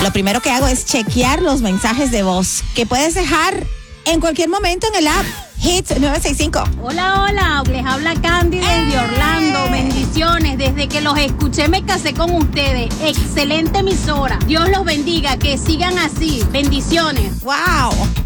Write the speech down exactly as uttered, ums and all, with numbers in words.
lo primero que hago es chequear los mensajes de voz que puedes dejar en cualquier momento en el app Hits nueve seis cinco. Hola, hola, les habla Candy desde Orlando. Bendiciones, desde que los escuché me casé con ustedes. Excelente emisora. Dios los bendiga, que sigan así. Bendiciones. Wow.